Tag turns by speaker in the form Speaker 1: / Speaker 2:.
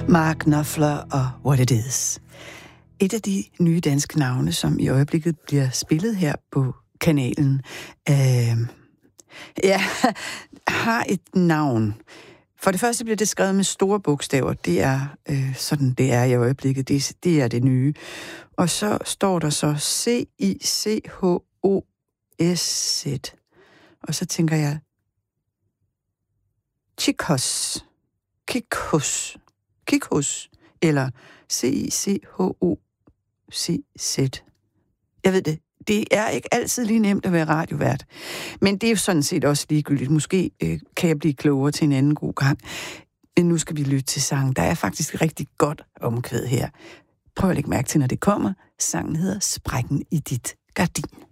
Speaker 1: Mark Knopfler og What It Is. Et af de nye danske navne, som i øjeblikket bliver spillet her på kanalen, har et navn. For det første bliver det skrevet med store bogstaver. Det er sådan, det er i øjeblikket. Det er det nye. Og så står der så C-I-C-H-O-S-Z. Og så tænker jeg, Kikos, eller C-I-C-H-O-C-Z. Jeg ved det. Det er ikke altid lige nemt at være radiovært. Men det er jo sådan set også ligegyldigt. Måske kan jeg blive klogere til en anden god gang. Men nu skal vi lytte til sangen. Der er faktisk rigtig godt omkvæd her. Prøv at lægge mærke til, når det kommer. Sangen hedder Sprækken i dit gardin.